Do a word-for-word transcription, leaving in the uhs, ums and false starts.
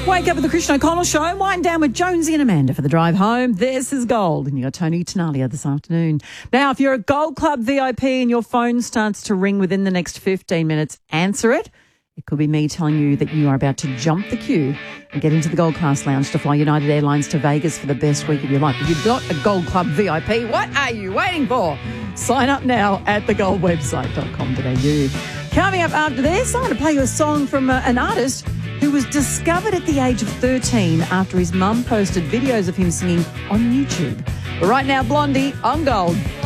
Wake up with the Christian O'Connell Show. Wind down with Jonesy and Amanda for the drive home. This is Gold, and you got Tony Tenalia this afternoon. Now, if you're a Gold Club V I P and your phone starts to ring within the next fifteen minutes, answer it. It could be me telling you that you are about to jump the queue and get into the Gold Class Lounge to fly United Airlines to Vegas for the best week of your life. If you're not a Gold Club V I P, what are you waiting for? Sign up now at the gold website dot com dot a u. Coming up after this, I'm going to play you a song from uh, an artist who was discovered at the age of thirteen after his mum posted videos of him singing on YouTube. But right now, Blondie on Gold.